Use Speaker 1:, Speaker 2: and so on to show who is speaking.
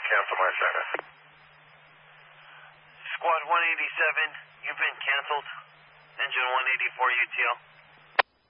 Speaker 1: cancel my service.
Speaker 2: Squad 187, you've been canceled. Engine 184 UTL.